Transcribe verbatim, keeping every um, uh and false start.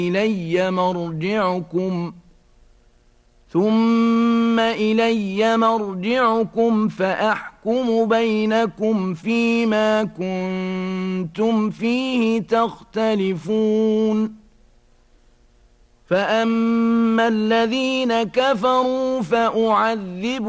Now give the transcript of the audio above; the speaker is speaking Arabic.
إلي مرجعكم ثم إلي مرجعكم فأحكم بينكم فيما كنتم فيه تختلفون فأما الذين كفروا فأعذبهم